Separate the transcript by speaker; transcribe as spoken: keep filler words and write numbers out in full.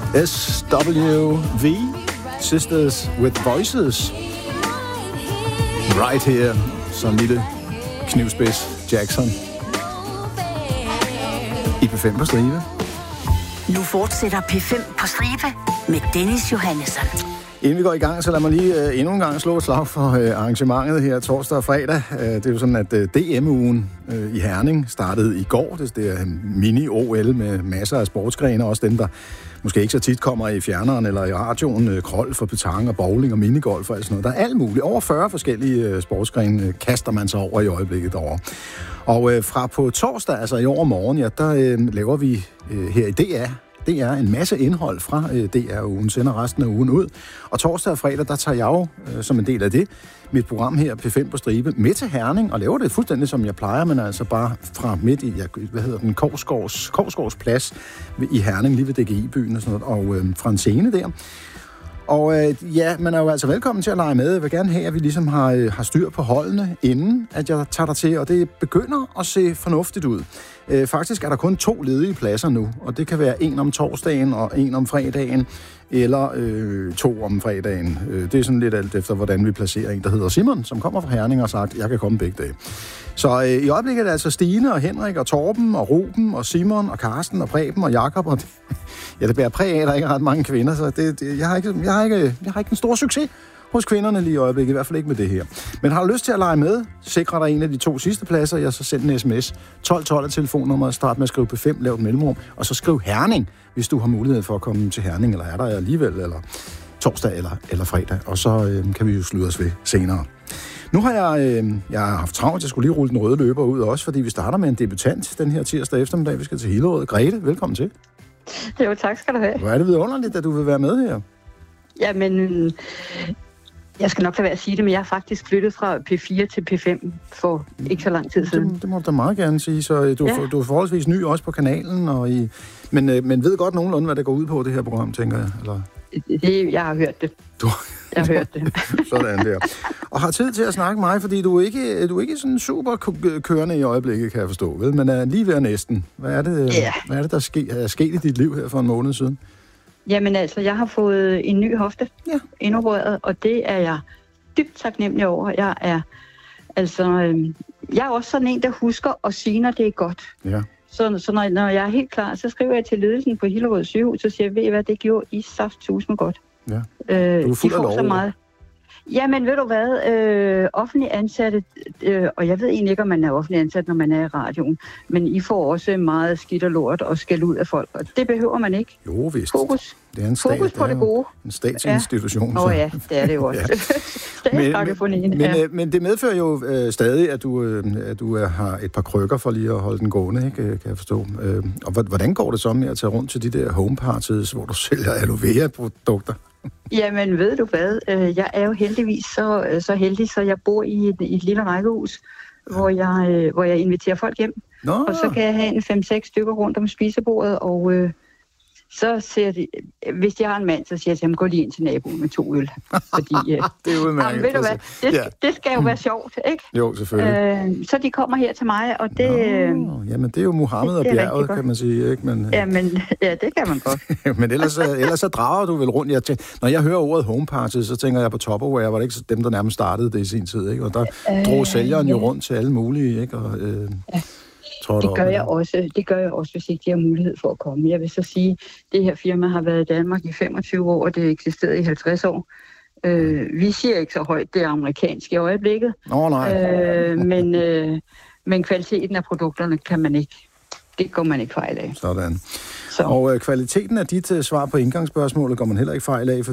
Speaker 1: S W V, Sisters with Voices. Right here, så en lille knivspids Jackson. I P fem på stribe.
Speaker 2: Nu fortsætter P fem på stribe med Dennis Johannesson.
Speaker 1: Inden vi går i gang, så lad mig lige uh, endnu en gang slå et slag for uh, arrangementet her torsdag og fredag. Uh, det er jo sådan, at uh, D M-ugen uh, i Herning startede i går. Det, det er mini-O L med masser af sportsgrene, også dem, der måske ikke så tit kommer i fjerneren eller i radioen. Uh, krøl for petang og bowling og minigolf og alt sådan noget. Der er alt muligt. Over fyrre forskellige uh, sportsgrene uh, kaster man sig over i øjeblikket derovre. Og uh, fra på torsdag, altså i overmorgen, ja, der uh, laver vi uh, her i D R Det er en masse indhold fra øh, D R-ugen, sender resten af ugen ud. Og torsdag og fredag, der tager jeg jo, øh, som en del af det, mit program her, P fem på stribe, med til Herning, og laver det fuldstændig, som jeg plejer, men altså bare fra midt i, jeg, hvad hedder den, Korsgårds, Korsgårds plads i Herning, lige ved D G I-byen og sådan noget, og øh, fra en scene der. Og øh, ja, man er jo altså velkommen til at lege med. Jeg vil gerne have, at vi ligesom har, øh, har styr på holdene, inden at jeg tager dig til, og det begynder at se fornuftigt ud. Øh, faktisk er der kun to ledige pladser nu, og det kan være en om torsdagen og en om fredagen, eller øh, to om fredagen. Øh, det er sådan lidt alt efter, hvordan vi placerer en, der hedder Simon, som kommer fra Herning og har sagt, jeg kan komme begge dage. Så øh, i øjeblikket er det altså Stine og Henrik og Torben og Ruben og Simon og Karsten og Preben og Jakob og ja, det bærer præg af, at der ikke er ret mange kvinder, så det, det, jeg, har ikke, jeg, har ikke, jeg har ikke en stor succes hos kvinderne lige i øjeblikket, i hvert fald ikke med det her. Men har du lyst til at lege med, sikre dig en af de to sidste pladser, jeg så send en sms. tolv tolv er telefonnummeret, start med at skrive P fem, lav et mellemrum, og så skriv Herning, hvis du har mulighed for at komme til Herning, eller er der alligevel, eller torsdag eller, eller fredag, og så øh, kan vi jo slutte os ved senere. Nu har jeg, øh, jeg har haft travlt, jeg skulle lige rulle den røde løber ud også, fordi vi starter med en debutant den her tirsdag eftermiddag. Vi skal til Hillerød. Grete, velkommen til.
Speaker 3: Jo, tak skal du have.
Speaker 1: Hvor er det vidunderligt, at du vil være med her?
Speaker 3: Jamen, jeg skal nok lade være at sige det, men jeg har faktisk flyttet fra P fire til P fem for ikke så lang tid siden.
Speaker 1: Det, det må du da meget gerne sige, så du, ja. for, du er forholdsvis ny også på kanalen, og i, men, men ved godt nogenlunde, hvad det går ud på, det her program, tænker jeg? Eller?
Speaker 3: Det, jeg har hørt det.
Speaker 1: Du...
Speaker 3: Jeg har hørt det.
Speaker 1: Sådan der. Og har tid til at snakke med mig, fordi du er ikke, du er ikke sådan super kørende i øjeblikket, kan jeg forstå, vel? Men er lige ved næsten. Hvad er det,
Speaker 3: ja.
Speaker 1: hvad er det der ske, er sket i dit liv her for en måned siden?
Speaker 3: Jamen altså, jeg har fået en ny hofte ja. indopereret, og det er jeg dybt taknemmelig over. Jeg er altså, øh, jeg er også sådan en, der husker at sige, når det er godt.
Speaker 1: Ja.
Speaker 3: Så, så når, når jeg er helt klar, så skriver jeg til ledelsen på Hillerød sygehus, så siger jeg, ved I hvad, det gjorde I safttusind godt.
Speaker 1: Ja.
Speaker 3: Øh,
Speaker 1: du er fuld af lov.
Speaker 3: Så meget. Jamen, ved du hvad, øh, offentlig ansatte, øh, og jeg ved egentlig ikke, om man er offentlig ansat, når man er i radioen, men I får også meget skidt og lort og skæld ud af folk, og det behøver man ikke.
Speaker 1: Jo, vist.
Speaker 3: Fokus.
Speaker 1: Det er en stat,
Speaker 3: Fokus på det, det gode.
Speaker 1: En statsinstitution.
Speaker 3: Åh ja. Oh, ja, det er det jo også.
Speaker 1: Ja. men, men, men, ja. men det medfører jo øh, stadig, at du, øh, at du øh, har et par krykker for lige at holde den gående, ikke, kan jeg forstå. Øh, og hvordan går det så med at tage rundt til de der home parties, hvor du sælger aloe vera-produkter?
Speaker 3: Jamen, ved du hvad? Jeg er jo heldigvis så, så heldig, så jeg bor i et, i et lille rækkehus, hvor jeg, hvor jeg inviterer folk hjem.
Speaker 1: Nå.
Speaker 3: Og så kan jeg have en fem seks stykker rundt om spisebordet, og øh, så siger de, hvis jeg har en mand, så siger jeg til ham, gå lige ind til naboen med to øl. Fordi, øh,
Speaker 1: det er udmærket.
Speaker 3: Jamen, ved du hvad? Det, ja. det skal jo være sjovt, ikke?
Speaker 1: Jo, selvfølgelig.
Speaker 3: Øh, så de kommer her til mig, og det...
Speaker 1: Nå, jamen, det er jo Muhammed og bjerget, kan man sige, ikke? Men,
Speaker 3: jamen, ja, det kan man godt.
Speaker 1: Men ellers, ellers så drager du vel rundt. Jeg tænker, når jeg hører ordet home party, så tænker jeg på Tupperware, var det ikke dem, der nærmest startede det i sin tid, ikke? Og der øh, drog sælgeren ja. jo rundt til alle mulige, ikke? Og, øh,
Speaker 3: ja. Tror det gør jeg også. Det gør jeg også, hvis ikke de har mulighed for at komme. Jeg vil så sige, at det her firma har været i Danmark i femogtyve år, og det eksisterede i halvtreds år. Øh, vi siger ikke så højt, det er amerikansk i øjeblikket.
Speaker 1: Åh, nej.
Speaker 3: Øh, men, øh, men kvaliteten af produkterne kan man ikke. Det går man ikke fejl af.
Speaker 1: Sådan.
Speaker 3: Så.
Speaker 1: Og øh, kvaliteten af dit uh, svar på indgangsspørgsmålet går man heller ikke fejl af,